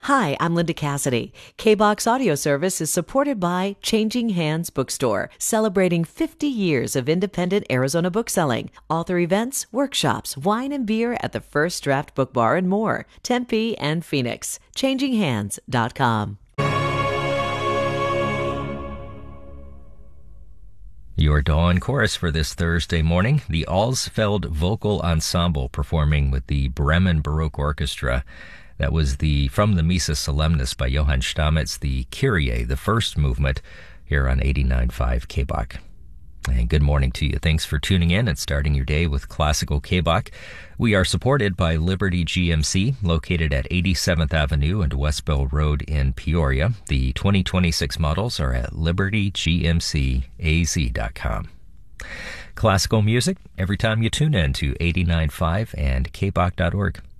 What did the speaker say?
Hi, I'm Linda Cassidy. K-Box Audio Service is supported by Changing Hands Bookstore, celebrating 50 years of independent Arizona bookselling, author events, workshops, wine and beer at the First Draft Book Bar, and more. Tempe and Phoenix. ChangingHands.com. Your dawn chorus for this Thursday morning, the Alsfeld Vocal Ensemble performing with the Bremen Baroque Orchestra. That was from the Missa Solemnis by Johann Stamitz, the Kyrie, the first movement, here on 89.5 KBOK. And good morning to you. Thanks for tuning in and starting your day with Classical KBOK. We are supported by Liberty GMC, located at 87th Avenue and West Bell Road in Peoria. The 2026 models are at libertygmcaz.com. Classical music every time you tune in to 89.5 and kbok.org.